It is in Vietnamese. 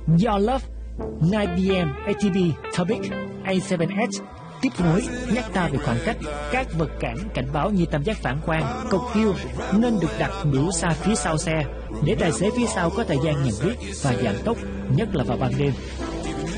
Your Love, 9pm ATB Topic A7H tiếp nối nhắc ta về khoảng cách, các vật cản cảnh báo như tam giác phản quang, cột kiêu nên được đặt biểu xa phía sau xe để tài xế phía sau có thời gian nhận biết và giảm tốc, nhất là vào ban đêm.